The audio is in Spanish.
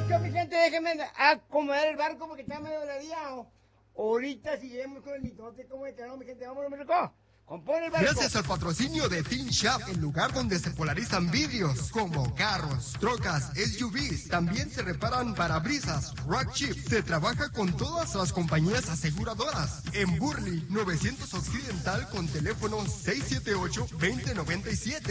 hecho, mi gente, déjenme acomodar el barco porque está medio ladeado. Ahorita si llegamos con el mitote, ¿cómo es que no, mi gente? Vámonos, me rico. Compone el barco. Gracias al patrocinio de Team Shop, el lugar donde se polarizan vidrios como carros, trocas, SUVs. También se reparan parabrisas, rock chips. Se trabaja con todas las compañías aseguradoras. En Burley, 900 Occidental con teléfono 678-2097.